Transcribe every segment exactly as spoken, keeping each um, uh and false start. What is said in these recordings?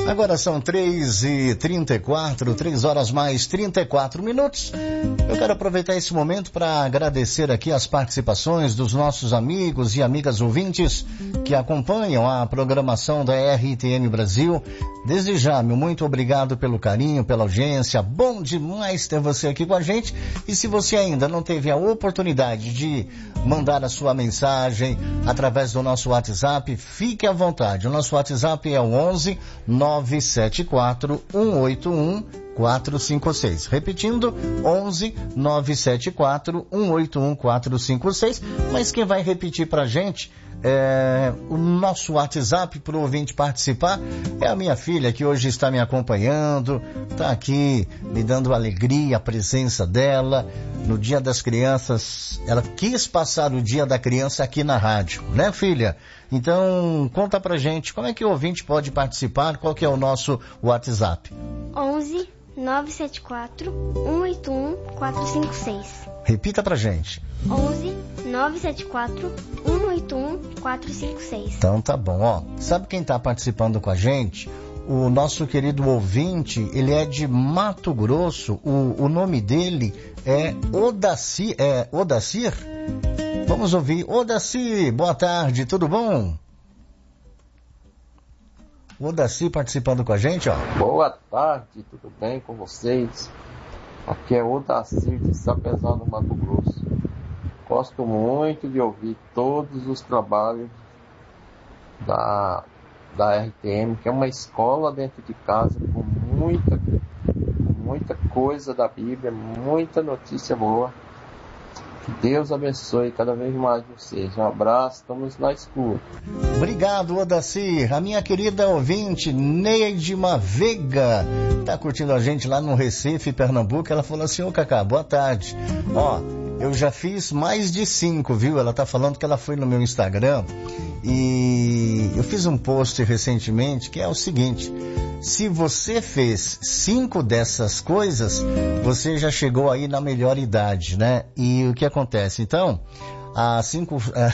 Agora são três e trinta e quatro, três horas mais trinta e quatro minutos. Eu quero aproveitar esse momento para agradecer aqui as participações dos nossos amigos e amigas ouvintes que acompanham a programação da R T M Brasil. Desde já, meu muito obrigado pelo carinho, pela audiência. Bom demais ter você aqui com a gente. E se você ainda não teve a oportunidade de mandar a sua mensagem através do nosso WhatsApp, fique à vontade. O nosso WhatsApp é o onze nove sete quatro um oito um quatro cinco seis. Repetindo, onze nove sete quatro um oito um quatro cinco seis. Mas quem vai repetir pra gente é, o nosso WhatsApp para o ouvinte participar é a minha filha, que hoje está me acompanhando, está aqui me dando alegria, a presença dela. No Dia das Crianças, ela quis passar o Dia da Criança aqui na rádio, né, filha? Então, conta pra gente, como é que o ouvinte pode participar? Qual que é o nosso WhatsApp? onze nove sete quatro um oito um quatro cinco seis. Repita pra gente. onze nove sete quatro um oito um quatro cinco seis. Então tá bom, ó. Sabe quem tá participando com a gente? O nosso querido ouvinte, ele é de Mato Grosso. O, o nome dele é Odacir. É Odacir? Vamos ouvir. Odacir, boa tarde, tudo bom? O Odacir participando com a gente, ó. Boa tarde, tudo bem com vocês? Aqui é Odacir de Sapezal, no Mato Grosso. Gosto muito de ouvir todos os trabalhos da, da R T M, que é uma escola dentro de casa com muita, muita coisa da Bíblia, muita notícia boa. Que Deus abençoe cada vez mais vocês. Um abraço, estamos na escuta. Obrigado, Odacir. A minha querida ouvinte, Neidima Veiga, tá curtindo a gente lá no Recife, Pernambuco. Ela falou assim: ô Cacá, boa tarde. Ó, eu já fiz mais de cinco, viu? Ela tá falando que ela foi no meu Instagram e eu fiz um post recentemente que é o seguinte: se você fez cinco dessas coisas, você já chegou aí na melhor idade, né? E o que acontece? Então, as cinco...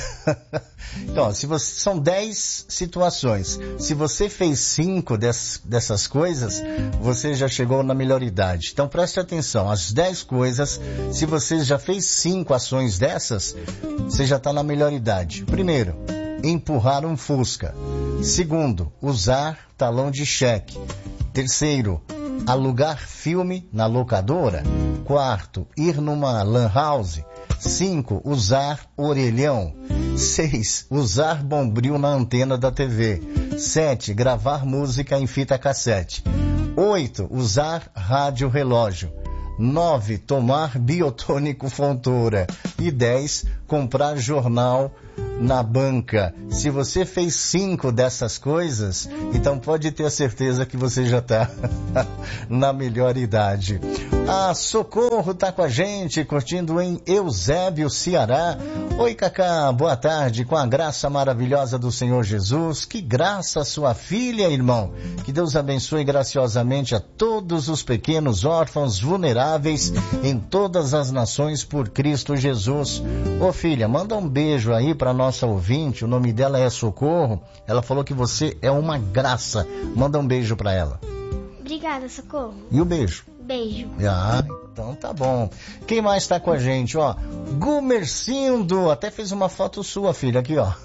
então, se você... são dez situações. Se você fez cinco dessas, dessas coisas, você já chegou na melhor idade. Então, preste atenção. As dez coisas, se você já fez cinco ações dessas, você já está na melhor idade. Primeiro, empurrar um Fusca. Segundo, usar talão de cheque. Terceiro, alugar filme na locadora. Quarto, ir numa lan house. Cinco, usar orelhão. Seis, usar bombril na antena da T V. Sete, gravar música em fita cassete. Oito, usar rádio relógio. Nove, tomar biotônico Fontoura. E dez, comprar jornal na banca. Se você fez cinco dessas coisas, então pode ter certeza que você já está na melhor idade. A Socorro está com a gente, curtindo em Eusébio, Ceará. Oi, Cacá, boa tarde, com a graça maravilhosa do Senhor Jesus. Que graça, sua filha, irmão. Que Deus abençoe graciosamente a todos os pequenos órfãos vulneráveis em todas as nações por Cristo Jesus. Ô filha, manda um beijo aí para nossa ouvinte, o nome dela é Socorro. Ela falou que você é uma graça. Manda um beijo para ela. Obrigada, Socorro. E o beijo? Beijo. Ah, então tá bom. Quem mais está com a gente, ó? Gumercindo, até fez uma foto sua, filha, aqui, ó.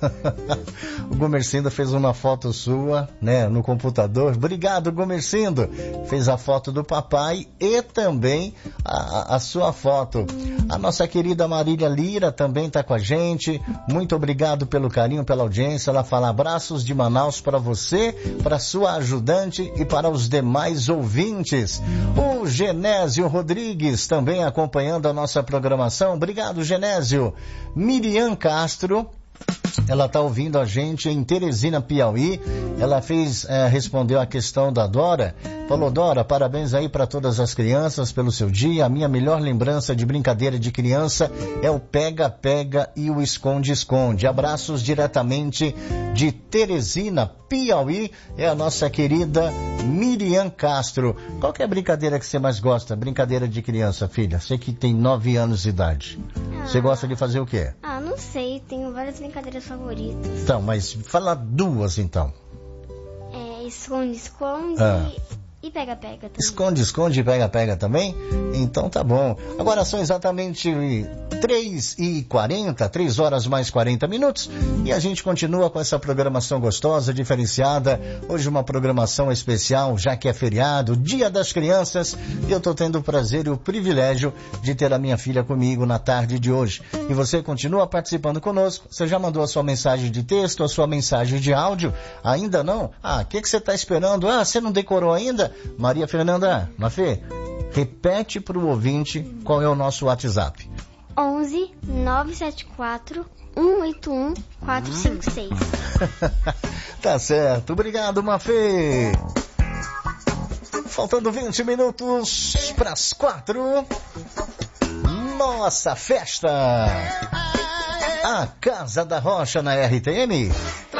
O Gumercindo fez uma foto sua, né, no computador. Obrigado, Gumercindo. Fez a foto do papai e também a, a sua foto. A nossa querida Marília Lira também está com a gente. Muito obrigado pelo carinho, pela audiência. Ela fala abraços de Manaus para você, para sua ajudante e para os demais ouvintes. O Genésio Rodrigues também acompanhando a nossa programação. Obrigado, Genésio. Miriam Castro, ela está ouvindo a gente em Teresina, Piauí. Ela fez, é, respondeu a questão da Dora. Falou: Dora, parabéns aí para todas as crianças pelo seu dia. A minha melhor lembrança de brincadeira de criança é o pega-pega e o esconde-esconde. Abraços diretamente de Teresina, Piauí. É a nossa querida Miriam Castro. Qual que é a brincadeira que você mais gosta? Brincadeira de criança, filha. Você que tem nove anos de idade. Ah, você gosta de fazer o quê? Ah, não sei. Tenho várias brincadeiras favoritas. Então, mas fala duas então. É, É esconde-esconde Ah. e pega-pega também. Esconde, esconde e pega, pega também? Então tá bom. Agora são exatamente três e quarenta, três horas mais quarenta minutos. E a gente continua com essa programação gostosa, diferenciada. Hoje uma programação especial, já que é feriado, Dia das Crianças. E eu tô tendo o prazer e o privilégio de ter a minha filha comigo na tarde de hoje. E você continua participando conosco. Você já mandou a sua mensagem de texto, a sua mensagem de áudio? Ainda não? Ah, o que, que você tá esperando? Ah, você não decorou ainda? Maria Fernanda, Mafê, repete para o ouvinte qual é o nosso WhatsApp. onze nove sete quatro um oito um quatro cinco seis. Tá certo, obrigado, Mafê. Faltando vinte minutos para as quatro. Nossa festa! A Casa da Rocha na R T M